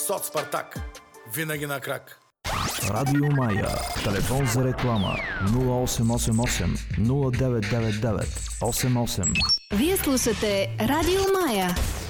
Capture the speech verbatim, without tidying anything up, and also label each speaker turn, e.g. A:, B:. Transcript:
A: Соц Спартак. Винаги на крак.
B: Радио Мая. Телефон за реклама нула осем осем осем нула девет девет девет осем осем.
C: Вие слушате Радио Мая.